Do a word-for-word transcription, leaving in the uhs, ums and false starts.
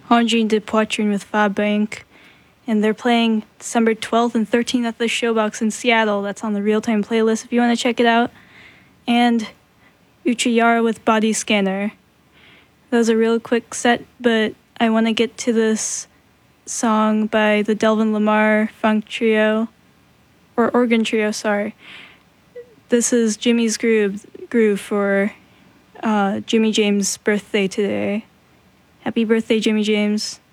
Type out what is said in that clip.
André de Poitrine with Fabank, and they're playing December twelfth and thirteenth at the Showbox in Seattle. That's on the Real Time playlist if you want to check it out. And Uchiyara with Body Scanner. That was a real quick set, but I want to get to this song by the Delvin Lamar Funk Trio, or Organ Trio, sorry. This is Jimmy's Groove, groove for uh, Jimmy James' birthday today. Happy birthday, Jimmy James.